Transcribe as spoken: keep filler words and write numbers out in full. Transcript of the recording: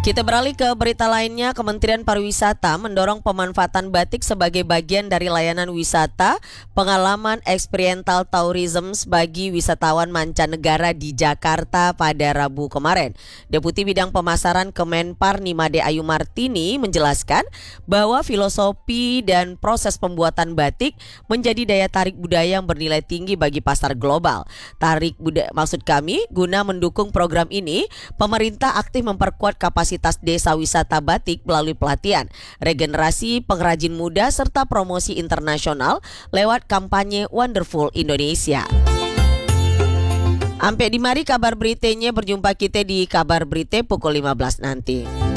Kita beralih ke berita lainnya. Kementerian Pariwisata mendorong pemanfaatan batik sebagai bagian dari layanan wisata pengalaman experiential tourism bagi wisatawan mancanegara di Jakarta pada Rabu kemarin. Deputi Bidang Pemasaran Kemenpar Nimade Ayu Martini menjelaskan bahwa filosofi dan proses pembuatan batik menjadi daya tarik budaya yang bernilai tinggi bagi pasar global. Tarik budaya, maksud kami, guna mendukung program ini, pemerintah aktif memperkuat kapasitas desa wisata batik melalui pelatihan, regenerasi pengrajin muda serta promosi internasional lewat kampanye Wonderful Indonesia. Sampai di mari kabar beritanya, berjumpa kita di kabar berita pukul lima belas nanti.